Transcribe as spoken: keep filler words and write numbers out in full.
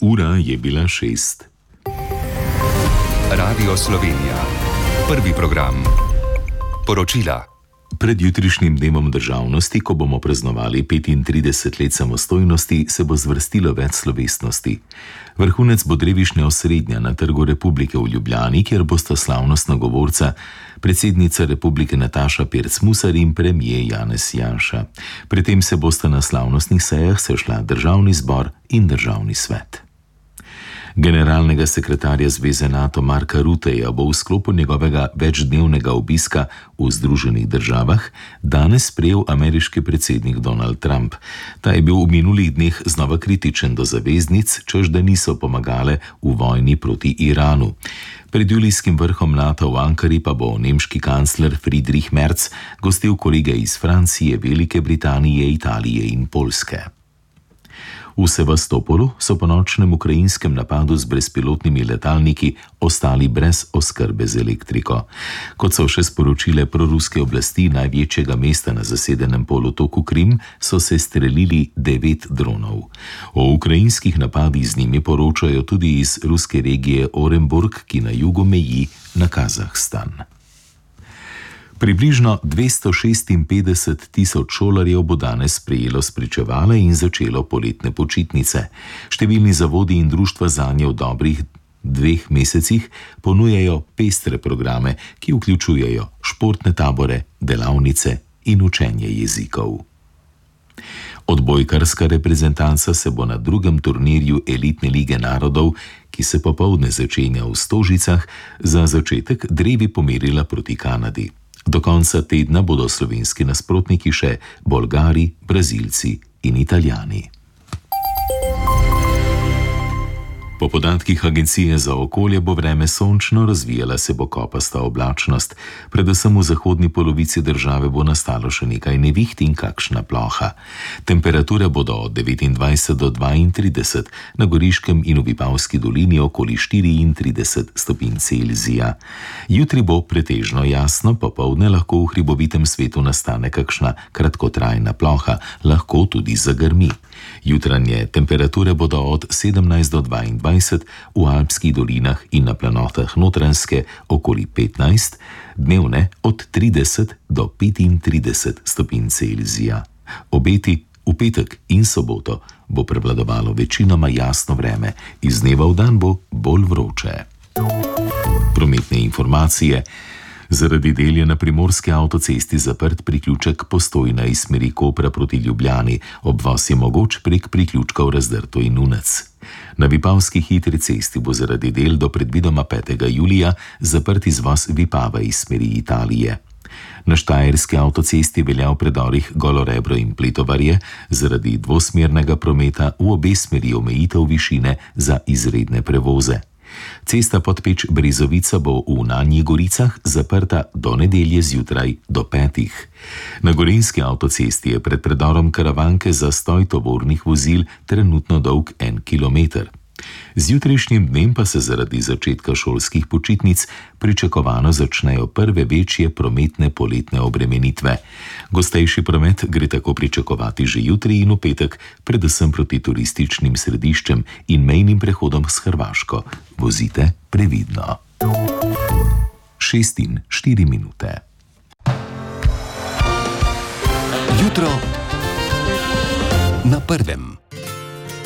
Ura je bila šest. Radio Slovenija. Prvi program. Poročila. Pred jutrišnjim dnevom državnosti, ko bomo praznovali petintrideset let samostojnosti, se bo zvrstilo več slovesnosti. Vrhunec bo drevišnja osrednja na Trgu Republike v Ljubljani, kjer bosta slavnostna govorca predsednica Republike Nataša Pirc Musar in premier Janez Janša. Pri tem se bosta na slavnostnih sejah sešla Državni zbor in Državni svet. Generalnega sekretarja Zveze NATO Marka Rutteja bo v sklopu njegovega večdnevnega obiska v Združenih državah danes sprejel ameriški predsednik Donald Trump. Ta je bil v minulih dneh znova kritičen do zaveznic, češ da niso pomagale v vojni proti Iranu. Pred julijskim vrhom NATO v Ankari pa bo nemški kancler Friedrich Merz gostil kolege iz Francije, Velike Britanije, Italije in Poljske. V Sevastopolu so po nočnem ukrajinskem napadu z brezpilotnimi letalniki ostali brez oskrbe z elektriko. Kot so še sporočile proruske oblasti največjega mesta na zasedenem polotoku Krim, so se strelili devet dronov. O ukrajinskih napadih z njimi poročajo tudi iz ruske regije Orenburg, ki na jugu meji na Kazahstan. Približno dvesto šestinpetdeset tisoč šolarjev bo danes prejelo spričevale in začelo poletne počitnice. Številni zavodi in društva zanje v dobrih dveh mesecih ponujajo pestre programe, ki vključujejo športne tabore, delavnice in učenje jezikov. Odbojkarska reprezentanca se bo na drugem turnirju Elitne lige narodov, ki se popoldne začenja v Stožicah, za začetek drevi pomerila proti Kanadi. Do konca tedna bodo slovenski nasprotniki še Bolgari, Brazilci in Italijani. Po podatkih Agencije za okolje bo vreme sončno, razvijala se bo kopasta oblačnost. Predvsem v zahodni polovici države bo nastalo še nekaj neviht in kakšna ploha. Temperature bodo od devetindvajset do dvaintrideset, na Goriškem in v Vipavski dolini okoli štiriintrideset stopinj Celzija. Jutri bo pretežno jasno, popoldne lahko v hribovitem svetu nastane kakšna kratkotrajna ploha, lahko tudi zagrmi. Jutranje temperature bodo od sedemnajst do dvaindvajset, v alpskih dolinah in na planotah Notranjske okoli petnajst, dnevne od trideset do petintrideset stopinj Celzija. Obeti v petek in soboto bo prevladovalo večinoma jasno vreme, iz dneva v dan bo bolj vroče. Prometne informacije. Zaradi del je na primorski avtocesti zaprt priključek Postojna iz smeri Kopra proti Ljubljani, obvoz je mogoč prek priključkov Razdrto in Nunec. Na Vipavski hitri cesti bo zaradi del do predvidoma petega julija zaprt izvoz Vipava iz smeri Italije. Na štajerski avtocesti velja v predorih Golorebro in Pletovarje zaradi dvosmernega prometa v obe smeri omejitev višine za izredne prevoze. Cesta Podpeč-Brezovica bo v Nanjih Goricah zaprta do nedelje zjutraj do petih. Na Gorenjski avtocesti je pred predorom Karavanke zastoj tovornih vozil trenutno dolg en kilometer. Z jutrišnjim dnem pa se zaradi začetka šolskih počitnic pričakovano začnejo prve večje prometne poletne obremenitve. Gostejši promet gre tako pričakovati že jutri in v petek, predvsem proti turističnim središčem in mejnim prehodom s Hrvaško. Vozite previdno. Šest in štiri minute. Jutro na prvem.